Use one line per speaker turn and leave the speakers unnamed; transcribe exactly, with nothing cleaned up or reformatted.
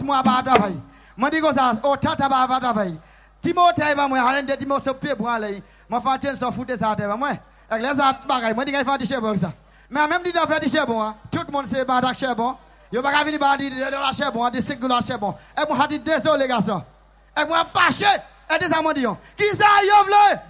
moi pas travail. Moi dis comme ça, au tata pas travail. Timothée va moi, arrête Timothée pied pour aller. Moi faire ça foutre ça terre moi. Avec les autres bagages, moi dis qu'il faut des chebon ça. Mais même dit de faire des chebon, tout le monde sait pas d'ac chebon. Yo pas venir ba di de la chebon, des cinq dollars chebon. Et moi dit désolé garçon. Et moi fâché. Et des amants dit qui ça yo vle?